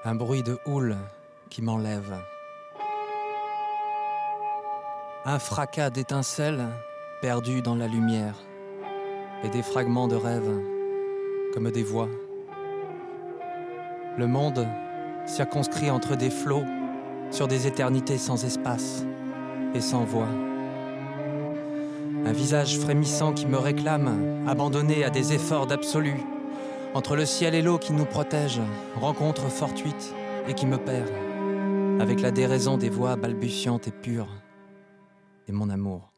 Un bruit de houle qui m'enlève. Un fracas d'étincelles perdues dans la lumière et des fragments de rêve comme des voix. Le monde circonscrit entre des flots sur des éternités sans espace et sans voix. Un visage frémissant qui me réclame, abandonné à des efforts d'absolu. Entre le ciel et l'eau qui nous protège, rencontre fortuite et qui me perd, avec la déraison des voix balbutiantes et pures, et mon amour.